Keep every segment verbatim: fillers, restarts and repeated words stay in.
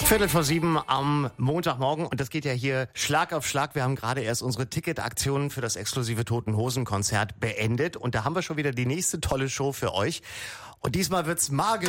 Viertel vor sieben am Montagmorgen und das geht ja hier Schlag auf Schlag. Wir haben gerade erst unsere Ticketaktion für das exklusive Toten Hosen Konzert beendet und da haben wir schon wieder die nächste tolle Show für euch. Und diesmal wird's magisch.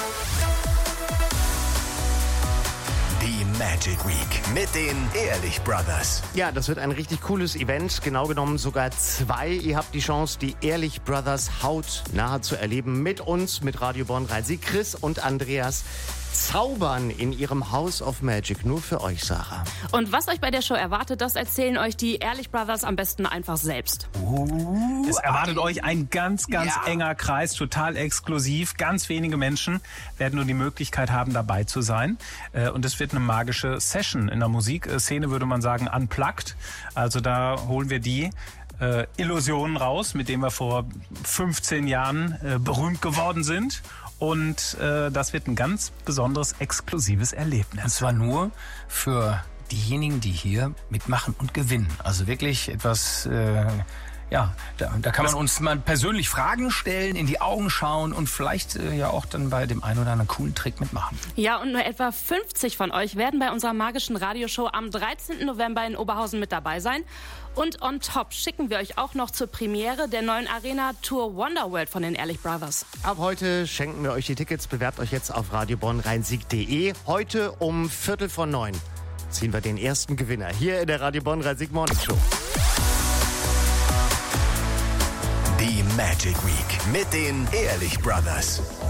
Die Magic Week mit den Ehrlich Brothers. Ja, das wird ein richtig cooles Event, genau genommen sogar zwei. Ihr habt die Chance, die Ehrlich Brothers hautnah zu erleben mit uns, mit Radio Bonn Rhein. Sie, Chris und Andreas, zaubern in ihrem House of Magic. Nur für euch, Sarah. Und was euch bei der Show erwartet, das erzählen euch die Ehrlich Brothers am besten einfach selbst. Uh, es erwartet euch ein ganz, ganz ja. enger Kreis, total exklusiv. Ganz wenige Menschen werden nur die Möglichkeit haben, dabei zu sein. Und es wird eine magische Session in der Musikszene, würde man sagen, unplugged. Also da holen wir die äh, Illusionen raus, mit denen wir vor fünfzehn Jahren äh, berühmt geworden sind. Und äh, das wird ein ganz besonderes, exklusives Erlebnis. Und zwar nur für diejenigen, die hier mitmachen und gewinnen. Also wirklich etwas, äh, ja, da, da kann man uns mal persönlich Fragen stellen, in die Augen schauen und vielleicht äh, ja auch dann bei dem einen oder anderen coolen Trick mitmachen. Ja, und nur etwa fünfzig von euch werden bei unserer magischen Radioshow am dreizehnten November in Oberhausen mit dabei sein. Und on top schicken wir euch auch noch zur Premiere der neuen Arena-Tour Wonderworld von den Ehrlich Brothers. Ab heute schenken wir euch die Tickets. Bewerbt euch jetzt auf radio bonn rhein-sieg punkt de. Heute um Viertel vor neun ziehen wir den ersten Gewinner hier in der Radio Bonn Rhein-Sieg Morning Show. Die Magic Week mit den Ehrlich Brothers.